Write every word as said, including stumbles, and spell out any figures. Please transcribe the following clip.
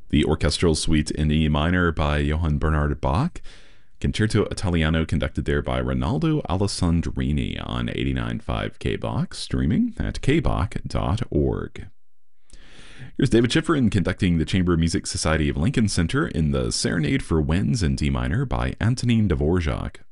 The Orchestral Suite in E minor by Johann Bernhard Bach. Concerto Italiano conducted there by Rinaldo Alessandrini on eighty-nine point five K B O X, streaming at k b o c dot org. Here's David Schifrin conducting the Chamber Music Society of Lincoln Center in the Serenade for Winds in D minor by Antonin Dvorak.